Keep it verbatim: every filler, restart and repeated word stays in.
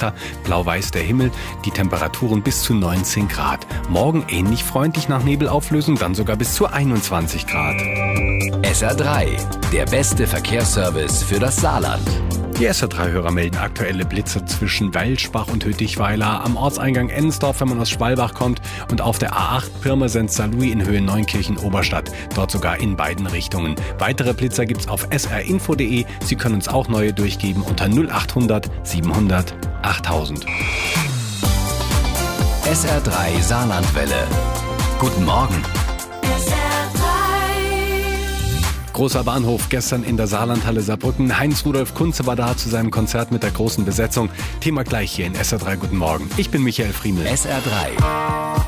Wetter, blau-weiß der Himmel, die Temperaturen bis zu neunzehn Grad. Morgen ähnlich freundlich nach Nebelauflösung, dann sogar bis zu einundzwanzig Grad. S R drei, der beste Verkehrsservice für das Saarland. Die S R drei-Hörer melden aktuelle Blitze zwischen Welschbach und Hüttichweiler, am Ortseingang Ensdorf, wenn man aus Schwalbach kommt, und auf der A acht Pirmasens-Saarlouis in Höhe Neunkirchen-Oberstadt, dort sogar in beiden Richtungen. Weitere Blitzer gibt's auf s r info punkt d e. Sie können uns auch neue durchgeben unter null achthundert siebenhundert achttausend. S R drei Saarlandwelle. Guten Morgen. Großer Bahnhof gestern in der Saarlandhalle Saarbrücken. Heinz-Rudolf Kunze war da zu seinem Konzert mit der großen Besetzung. Thema gleich hier in S R drei Guten Morgen. Ich bin Michael Friemel. S R drei.